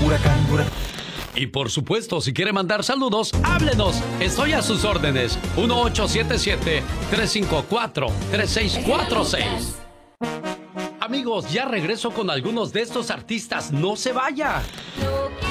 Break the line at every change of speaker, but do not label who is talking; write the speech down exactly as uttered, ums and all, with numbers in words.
huracán, huracán.
Y por supuesto, si quiere mandar saludos, háblenos. Estoy a sus órdenes. uno ocho siete siete, tres cinco cuatro, tres seis cuatro seis. Amigos, ya regreso con algunos de estos artistas. No se vaya.